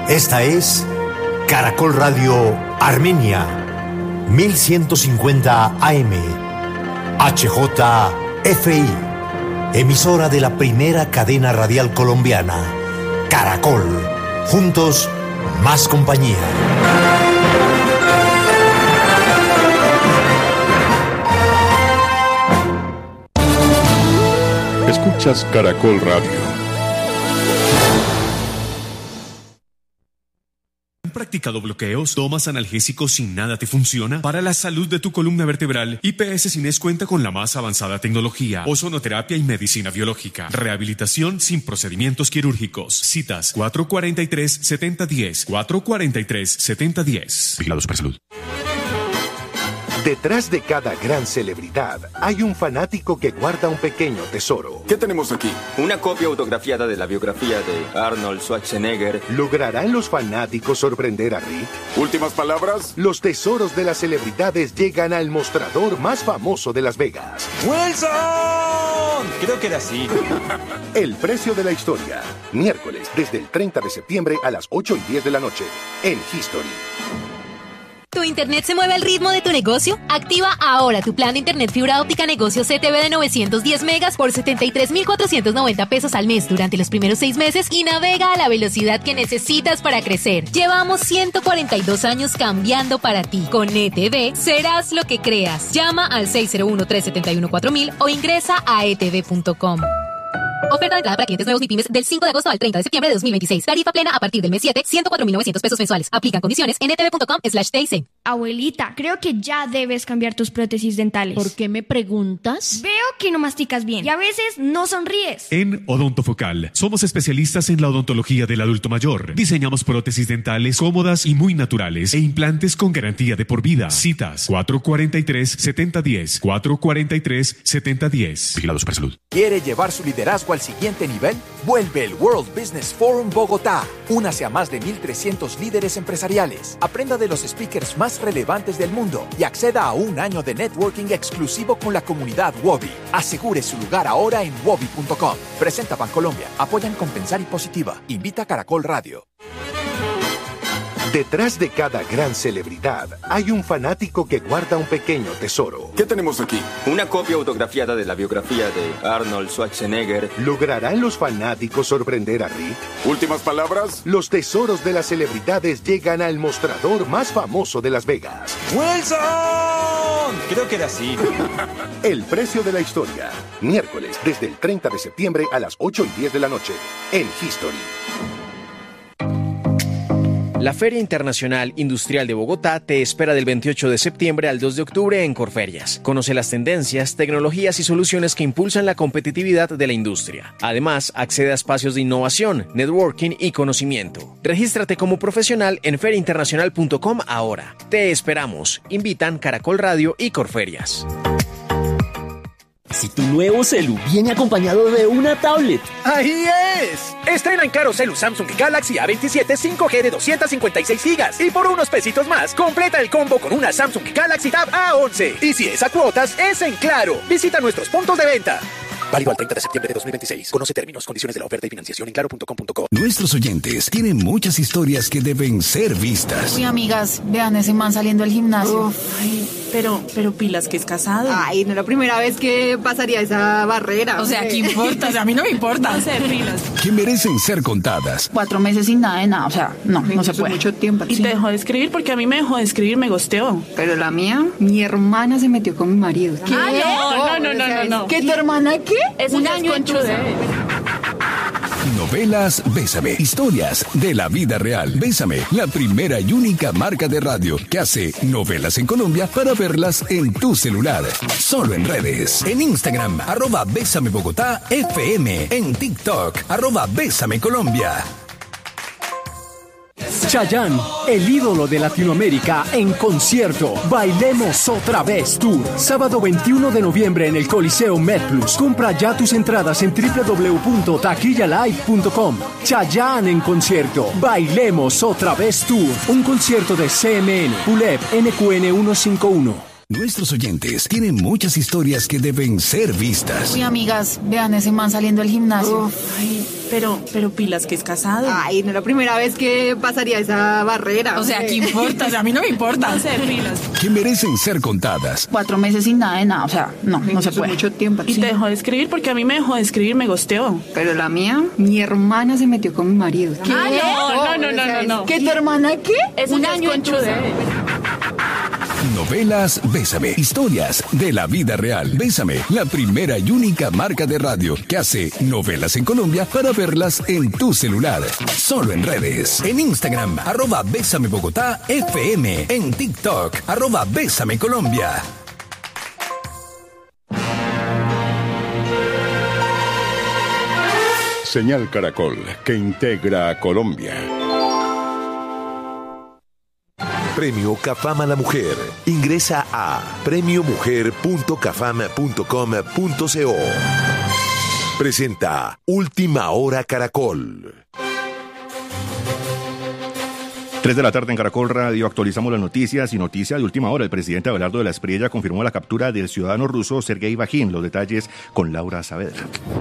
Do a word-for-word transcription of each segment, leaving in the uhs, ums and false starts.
Esta es Caracol Radio Armenia, mil ciento cincuenta A M, H J F I, emisora de la primera cadena radial colombiana, Caracol. Juntos, más compañía. Escuchas Caracol Radio. ¿Han practicado bloqueos? ¿Tomas analgésicos sin nada te funciona? Para la salud de tu columna vertebral, I P S Cines cuenta con la más avanzada tecnología, ozonoterapia y medicina biológica. Rehabilitación sin procedimientos quirúrgicos. Citas cuatro cuarenta y tres, setenta diez, cuatro cuarenta y tres, setenta diez. Vigilado Supersalud. Detrás de cada gran celebridad hay un fanático que guarda un pequeño tesoro. ¿Qué tenemos aquí? Una copia autografiada de la biografía de Arnold Schwarzenegger. ¿Lograrán los fanáticos sorprender a Rick? ¿Últimas palabras? Los tesoros de las celebridades llegan al mostrador más famoso de Las Vegas. ¡Wilson! Creo que era así. El precio de la historia. Miércoles, desde el treinta de septiembre a las ocho y diez de la noche, en History. ¿Tu internet se mueve al ritmo de tu negocio? Activa ahora tu plan de internet fibra óptica negocio C T V de novecientos diez megas por setenta y tres mil cuatrocientos noventa pesos al mes durante los primeros seis meses y navega a la velocidad que necesitas para crecer. Llevamos ciento cuarenta y dos años cambiando para ti. Con E T V serás lo que creas. Llama al seis cero uno, tres siete uno, cuatro mil o ingresa a e t v punto com. Oferta de entrada para clientes nuevos MIPYMES del cinco de agosto al treinta de septiembre de dos mil veintiséis. Tarifa plena a partir del mes siete, ciento cuatro mil novecientos pesos mensuales. Aplican condiciones en e t v punto com slash t i c. Abuelita, creo que ya debes cambiar tus prótesis dentales. ¿Por qué me preguntas? Veo que no masticas bien y a veces no sonríes. En Odontofocal somos especialistas en la odontología del adulto mayor. Diseñamos prótesis dentales cómodas y muy naturales e implantes con garantía de por vida. Citas cuatro cuarenta y tres, setenta diez, cuatro cuarenta y tres, setenta diez. Vigilado Supersalud. ¿Quiere llevar su liderazgo al siguiente nivel? Vuelve el World Business Forum Bogotá. Únase a más de mil trescientos líderes empresariales. Aprenda de los speakers más relevantes del mundo y acceda a un año de networking exclusivo con la comunidad Wobi. Asegure su lugar ahora en wobi punto com. Presenta Bancolombia. Apoyan Compensar y Positiva. Invita a Caracol Radio. Detrás de cada gran celebridad hay un fanático que guarda un pequeño tesoro. ¿Qué tenemos aquí? Una copia autografiada de la biografía de Arnold Schwarzenegger. ¿Lograrán los fanáticos sorprender a Rick? ¿Últimas palabras? Los tesoros de las celebridades llegan al mostrador más famoso de Las Vegas. ¡Wilson! Creo que era así. El precio de la historia. Miércoles, desde el treinta de septiembre a las ocho y diez de la noche, en History. La Feria Internacional Industrial de Bogotá te espera del veintiocho de septiembre al dos de octubre en Corferias. Conoce las tendencias, tecnologías y soluciones que impulsan la competitividad de la industria. Además, accede a espacios de innovación, networking y conocimiento. Regístrate como profesional en feria internacional punto com ahora. Te esperamos. Invitan Caracol Radio y Corferias. Si tu nuevo celu viene acompañado de una tablet. ¡Ahí es! Estrena en Claro Celu Samsung Galaxy A veintisiete cinco G de doscientos cincuenta y seis gigas. Y por unos pesitos más, completa el combo con una Samsung Galaxy Tab A once. Y si es a cuotas, es en Claro. Visita nuestros puntos de venta. Válido al treinta de septiembre de dos mil veintiséis. Conoce términos, condiciones de la oferta y financiación en claro punto com punto co. Nuestros oyentes tienen muchas historias que deben ser vistas. Uy, amigas, vean ese man saliendo del gimnasio. Uf, ay, pero, pero pilas que es casado. Ay, no es la primera vez que pasaría esa barrera. O sea, ¿qué importa? O sea, a mí no me importa hacer pilas. Que merecen ser contadas. Cuatro meses sin nada de nada, o sea, no, no se puede. Mucho tiempo. Y sí. te dejó de escribir porque a mí me dejó de escribir, me gosteó. Pero la mía, mi hermana se metió con mi marido. ¿Qué? Ah, no, no, no, no, no, no. ¿Qué, tu hermana qué? Es un año en Novelas Bésame. Historias de la vida real. Bésame, la primera y única marca de radio que hace novelas en Colombia para verlas en tu celular. Solo en redes. En Instagram, arroba Bésame Bogotá F M. En TikTok, arroba Bésame Colombia. Chayanne, el ídolo de Latinoamérica, en concierto. Bailemos otra vez Tour. Sábado veintiuno de noviembre en el Coliseo MedPlus. Compra ya tus entradas en doble u doble u doble u punto taquilla live punto com. Chayanne en concierto. Bailemos otra vez Tour. Un concierto de C M N, P U L E P, N Q N ciento cincuenta y uno. Nuestros oyentes tienen muchas historias que deben ser vistas. Uy, amigas, vean ese man saliendo del gimnasio. Uf, ay, pero, pero pilas que es casado. Ay, no es la primera vez que pasaría esa barrera. O sea, ¿qué importa? O sea, a mí no me importa. No sé, pilas. Que merecen ser contadas. Cuatro meses sin nada de nada, o sea, no, no se puede. Mucho tiempo. Y sí. te dejó de escribir porque a mí me dejó de escribir, me gosteó. Pero la mía, mi hermana se metió con mi marido. ¿Qué? No, no, no, no, no. ¿Qué, tu hermana qué? Es un año en Novelas Bésame. Historias de la vida real. Bésame, la primera y única marca de radio que hace novelas en Colombia para verlas en tu celular. Solo en redes. En Instagram, arroba Bésame Bogotá F M. En TikTok, arroba Bésame Colombia. Señal Caracol, que integra a Colombia. Premio Cafam a la Mujer. Ingresa a premio mujer punto cafam punto com punto co. Presenta Última Hora Caracol. tres de la tarde en Caracol Radio actualizamos las noticias y noticia de última hora. El presidente Abelardo de la Espriella confirmó la captura del ciudadano ruso Sergei Bajín. Los detalles con Laura Saavedra.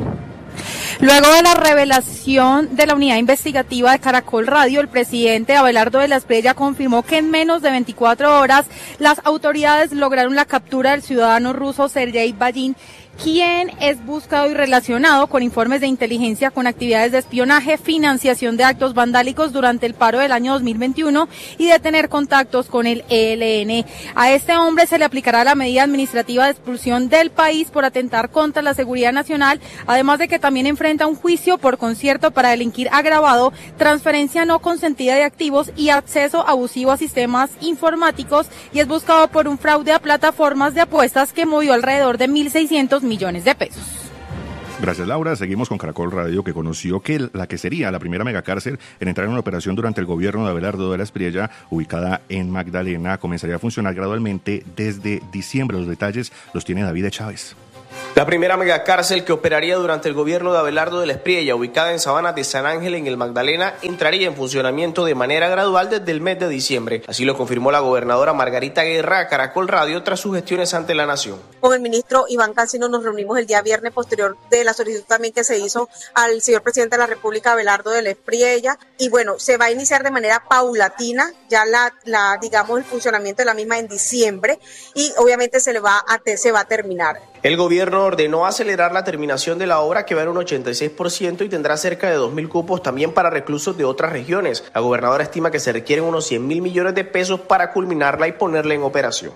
Luego de la revelación de la unidad investigativa de Caracol Radio, el presidente Abelardo de la Espriella confirmó que en menos de veinticuatro horas las autoridades lograron la captura del ciudadano ruso Sergei Bajín, quien es buscado y relacionado con informes de inteligencia con actividades de espionaje, financiación de actos vandálicos durante el paro del año dos mil veintiuno y de tener contactos con el E L N. A este hombre se le aplicará la medida administrativa de expulsión del país por atentar contra la seguridad nacional, además de que también enfrenta un juicio por concierto para delinquir agravado, transferencia no consentida de activos y acceso abusivo a sistemas informáticos, y es buscado por un fraude a plataformas de apuestas que movió alrededor de mil seiscientos millones de pesos. Gracias, Laura. Seguimos con Caracol Radio, que conoció que la que sería la primera megacárcel en entrar en una operación durante el gobierno de Abelardo de la Espriella, ubicada en Magdalena, comenzaría a funcionar gradualmente desde diciembre. Los detalles los tiene David Chávez. La primera megacárcel que operaría durante el gobierno de Abelardo de la Espriella, ubicada en Sabanas de San Ángel en el Magdalena, entraría en funcionamiento de manera gradual desde el mes de diciembre. Así lo confirmó la gobernadora Margarita Guerra a Caracol Radio tras sus gestiones ante la Nación. Con el ministro Iván Cancino nos reunimos el día viernes posterior de la solicitud también que se hizo al señor presidente de la República, Abelardo de la Espriella, y bueno, se va a iniciar de manera paulatina ya la, la digamos el funcionamiento de la misma en diciembre, y obviamente se le va a se va a terminar. El gobierno ordenó acelerar la terminación de la obra, que va en un ochenta y seis por ciento y tendrá cerca de dos mil cupos también para reclusos de otras regiones. La gobernadora estima que se requieren unos cien mil millones de pesos para culminarla y ponerla en operación.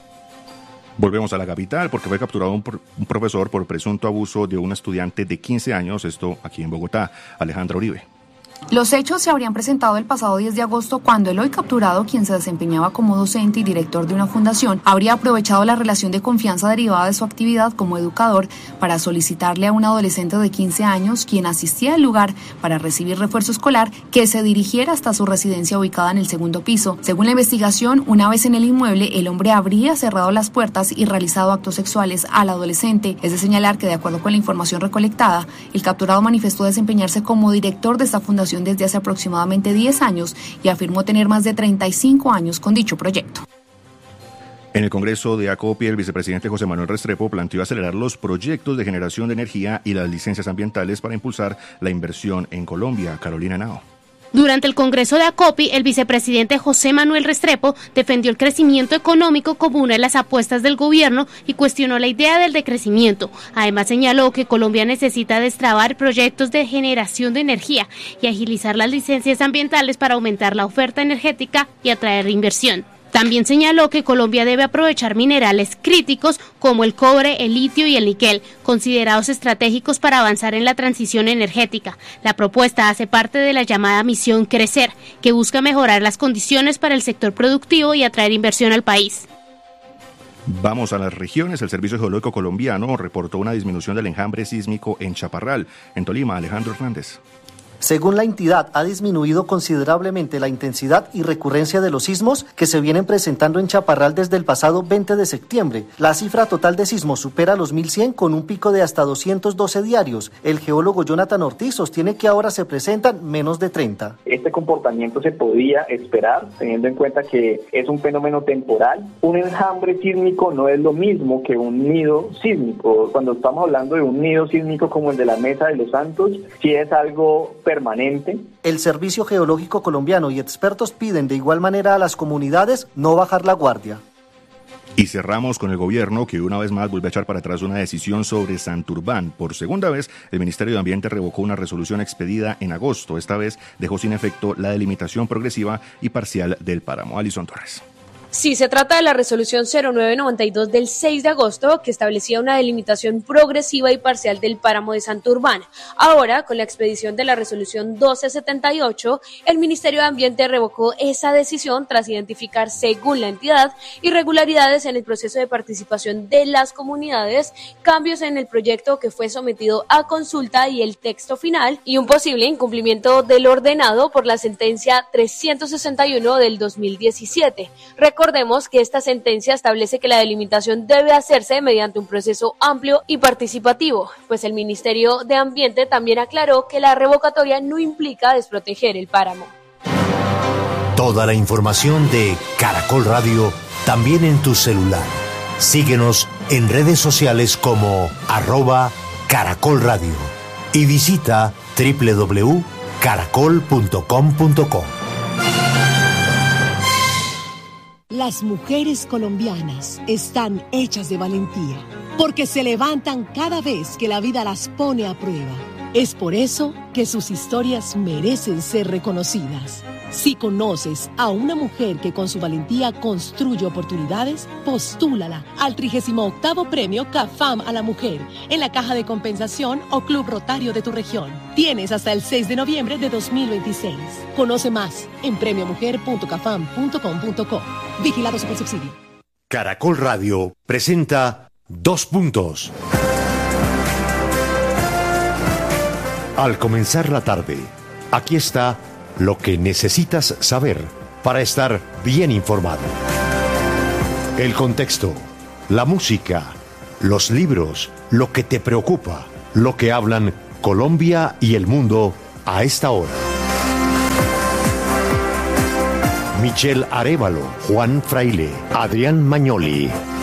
Volvemos a la capital porque fue capturado un, un profesor por presunto abuso de un estudiante de quince años, esto aquí en Bogotá. Alejandra Uribe. Los hechos se habrían presentado el pasado diez de agosto cuando el hoy capturado, quien se desempeñaba como docente y director de una fundación, habría aprovechado la relación de confianza derivada de su actividad como educador para solicitarle a un adolescente de quince años, quien asistía al lugar para recibir refuerzo escolar, que se dirigiera hasta su residencia ubicada en el segundo piso. Según la investigación, una vez en el inmueble, el hombre habría cerrado las puertas y realizado actos sexuales al adolescente. Es de señalar que, de acuerdo con la información recolectada, el capturado manifestó desempeñarse como director de esta fundación desde hace aproximadamente diez años y afirmó tener más de treinta y cinco años con dicho proyecto. En el Congreso de Acopi, el vicepresidente José Manuel Restrepo planteó acelerar los proyectos de generación de energía y las licencias ambientales para impulsar la inversión en Colombia. Carolina Henao. Durante el Congreso de Acopi, el vicepresidente José Manuel Restrepo defendió el crecimiento económico como una de las apuestas del gobierno y cuestionó la idea del decrecimiento. Además, señaló que Colombia necesita destrabar proyectos de generación de energía y agilizar las licencias ambientales para aumentar la oferta energética y atraer inversión. También señaló que Colombia debe aprovechar minerales críticos como el cobre, el litio y el níquel, considerados estratégicos para avanzar en la transición energética. La propuesta hace parte de la llamada Misión Crecer, que busca mejorar las condiciones para el sector productivo y atraer inversión al país. Vamos a las regiones. El Servicio Geológico Colombiano reportó una disminución del enjambre sísmico en Chaparral. En Tolima, Alejandro Hernández. Según la entidad, ha disminuido considerablemente la intensidad y recurrencia de los sismos que se vienen presentando en Chaparral desde el pasado veinte de septiembre. La cifra total de sismos supera los mil cien con un pico de hasta doscientos doce diarios. El geólogo Jonathan Ortiz sostiene que ahora se presentan menos de treinta. Este comportamiento se podía esperar, teniendo en cuenta que es un fenómeno temporal. Un enjambre sísmico no es lo mismo que un nido sísmico. Cuando estamos hablando de un nido sísmico como el de la Mesa de los Santos, sí es algo permanente. El Servicio Geológico Colombiano y expertos piden de igual manera a las comunidades no bajar la guardia. Y cerramos con el gobierno, que una vez más vuelve a echar para atrás una decisión sobre Santurbán. Por segunda vez, el Ministerio de Ambiente revocó una resolución expedida en agosto. Esta vez dejó sin efecto la delimitación progresiva y parcial del páramo. Alison Torres. Sí, se trata de la resolución cero nueve noventa y dos del seis de agosto, que establecía una delimitación progresiva y parcial del páramo de Santurbán. Ahora, con la expedición de la resolución doce setenta y ocho, el Ministerio de Ambiente revocó esa decisión tras identificar, según la entidad, irregularidades en el proceso de participación de las comunidades, cambios en el proyecto que fue sometido a consulta y el texto final, y un posible incumplimiento del ordenado por la sentencia trescientos sesenta y uno del dos mil diecisiete. Recordemos que esta sentencia establece que la delimitación debe hacerse mediante un proceso amplio y participativo, pues el Ministerio de Ambiente también aclaró que la revocatoria no implica desproteger el páramo. Toda la información de Caracol Radio también en tu celular. Síguenos en redes sociales como arroba Caracol Radio y visita doble u doble u doble u punto caracol punto com punto co. Las mujeres colombianas están hechas de valentía, porque se levantan cada vez que la vida las pone a prueba. Es por eso que sus historias merecen ser reconocidas. Si conoces a una mujer que con su valentía construye oportunidades, postúlala al trigésimo octavo Premio CAFAM a la Mujer en la Caja de Compensación o Club Rotario de tu región. Tienes hasta el seis de noviembre de dos mil veintiséis. Conoce más en premio mujer punto cafam punto com punto co. Vigilado Supersubsidio. Caracol Radio presenta Dos Puntos. Al comenzar la tarde, aquí está lo que necesitas saber para estar bien informado. El contexto, la música, los libros, lo que te preocupa, lo que hablan Colombia y el mundo a esta hora. Michelle Arévalo, Juan Fraile, Adrián Magnoli,